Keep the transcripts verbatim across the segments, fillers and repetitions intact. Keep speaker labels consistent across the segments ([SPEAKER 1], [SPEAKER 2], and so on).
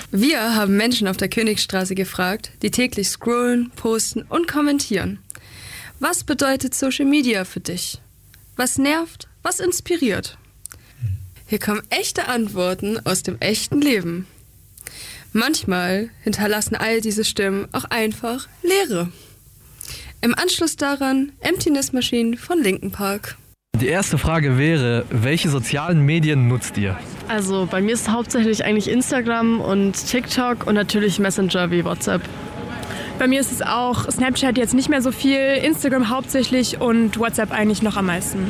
[SPEAKER 1] Wir haben Menschen auf der Königstraße gefragt, die täglich scrollen, posten und kommentieren. Was bedeutet Social Media für dich? Was nervt? Was inspiriert? Hier kommen echte Antworten aus dem echten Leben. Manchmal hinterlassen all diese Stimmen auch einfach Leere. Im Anschluss daran Emptiness Machine von Linkin Park.
[SPEAKER 2] Die erste Frage wäre, welche sozialen Medien nutzt ihr?
[SPEAKER 3] Also bei mir ist es hauptsächlich eigentlich Instagram und TikTok und natürlich Messenger wie WhatsApp.
[SPEAKER 4] Bei mir ist es auch Snapchat jetzt nicht mehr so viel, Instagram hauptsächlich und WhatsApp eigentlich noch am meisten.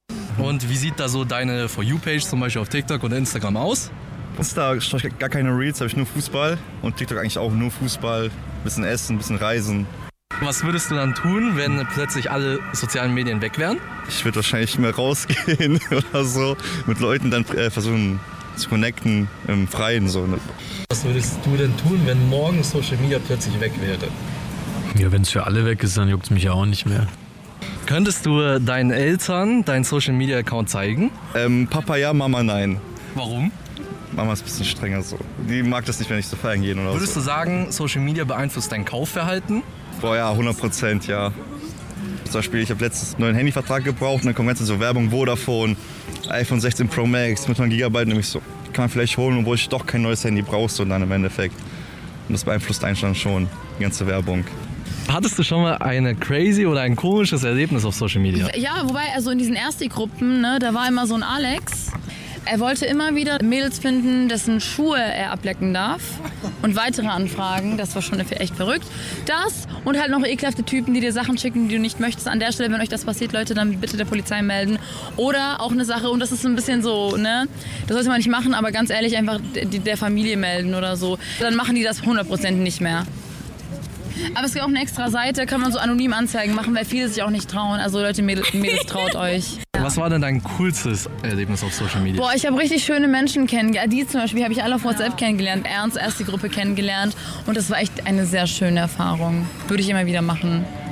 [SPEAKER 2] Und wie sieht da so deine For You-Page zum Beispiel auf TikTok und Instagram aus?
[SPEAKER 5] Insta schaue ich gar keine Reels, habe ich nur Fußball und TikTok eigentlich auch nur Fußball, bisschen Essen, bisschen Reisen.
[SPEAKER 2] Was würdest du dann tun, wenn plötzlich alle sozialen Medien weg wären?
[SPEAKER 5] Ich würde wahrscheinlich mehr rausgehen oder so, mit Leuten dann äh, versuchen zu connecten im Freien. So, ne?
[SPEAKER 2] Was würdest du denn tun, wenn morgen Social Media plötzlich weg wäre?
[SPEAKER 6] Ja, wenn es für alle weg ist, dann juckt es mich ja auch nicht mehr.
[SPEAKER 2] Könntest du deinen Eltern deinen Social Media Account zeigen?
[SPEAKER 5] Ähm, Papa ja, Mama nein.
[SPEAKER 2] Warum?
[SPEAKER 5] Mama ist ein bisschen strenger so. Die mag das nicht, wenn ich so feiern gehe oder
[SPEAKER 2] Würdest
[SPEAKER 5] so.
[SPEAKER 2] du sagen, Social Media beeinflusst dein Kaufverhalten?
[SPEAKER 5] Boah ja, hundert Prozent, ja. Zum Beispiel, ich habe letztens einen neuen Handyvertrag gebraucht und dann kommt ganz so Werbung, Vodafone, iPhone sechzehn Pro Max mit neun Gigabyte, nämlich so, kann man vielleicht holen, obwohl ich doch kein neues Handy brauchst und dann im Endeffekt. Und das beeinflusst einen dann schon, die ganze Werbung.
[SPEAKER 2] Hattest du schon mal eine crazy oder ein komisches Erlebnis auf Social Media?
[SPEAKER 7] Ja, wobei, also in diesen Ersti-Gruppen, ne, da war immer so ein Alex. Er wollte immer wieder Mädels finden, dessen Schuhe er ablecken darf. Und weitere Anfragen, das war schon echt verrückt. Das und halt noch ekelhafte Typen, die dir Sachen schicken, die du nicht möchtest. An der Stelle, wenn euch das passiert, Leute, dann bitte der Polizei melden. Oder auch eine Sache, und das ist so ein bisschen so, ne, das sollte man nicht machen, aber ganz ehrlich, einfach der Familie melden oder so. Dann machen die das hundert Prozent nicht mehr. Aber es gibt auch eine extra Seite, kann man so anonym Anzeigen machen, weil viele sich auch nicht trauen. Also Leute, Mädels, Mädels traut euch.
[SPEAKER 2] Was war denn dein coolstes Erlebnis auf Social Media?
[SPEAKER 7] Boah, ich habe richtig schöne Menschen kennengelernt. Die zum Beispiel habe ich alle auf WhatsApp kennengelernt. Ernst, erst die Gruppe kennengelernt. Und das war echt eine sehr schöne Erfahrung. Würde ich immer wieder machen.